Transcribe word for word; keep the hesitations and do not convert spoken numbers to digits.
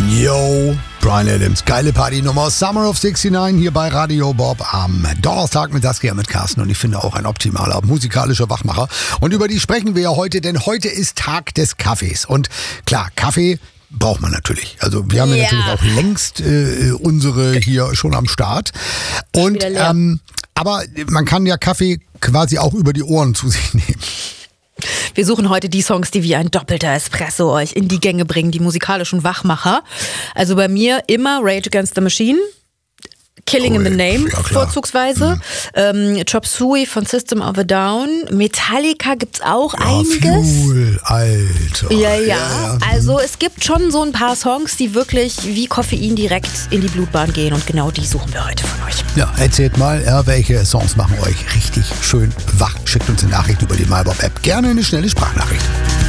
Yo, Bryan Adams, geile Partynummer, Summer of neunundsiebzig hier bei Radio Bob am Donnerstag mit Saskia, mit Carsten und ich finde auch ein optimaler musikalischer Wachmacher. Und über die sprechen wir ja heute, denn heute ist Tag des Kaffees. Und klar, Kaffee braucht man natürlich. Also wir haben ja, Ja. natürlich auch längst äh, unsere hier schon am Start. Und Wieder leer. ähm, aber man kann ja Kaffee quasi auch über die Ohren zu sich nehmen. Wir suchen heute die Songs, die wie ein doppelter Espresso euch in die Gänge bringen, die musikalischen Wachmacher. Also bei mir immer Rage Against the Machine, Killing in the Name Ja, klar. vorzugsweise, mhm. ähm, Chop Suey von System of a Down, Metallica gibt's auch Ja, einiges. Fuel, Alter. Ja, ja, ja. also es gibt schon so ein paar Songs, die wirklich wie Koffein direkt in die Blutbahn gehen und genau die suchen wir heute von euch. Ja, erzählt mal, ja, welche Songs machen euch richtig schön wach. Schickt uns eine Nachricht über die MyBob-App. Gerne eine schnelle Sprachnachricht.